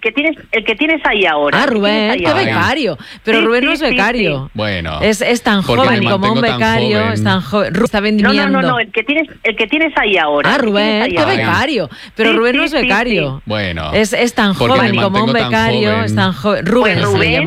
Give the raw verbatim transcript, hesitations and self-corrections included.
que tienes, el que tienes ahí ahora. Ah, Rubén, qué becario. Pero sí, Rubén sí, no es sí, becario. Sí. Bueno. Es, es tan joven como un becario. Joven. Es tan joven. Está vendiendo. No, no, no, no, el que tienes, el que tienes ahí ahora. Ah, Rubén, qué becario. Pero sí, Rubén sí, no es sí, becario. sí. Bueno. Es, es tan joven como un becario. Es tan joven. Rubén, pues Rubén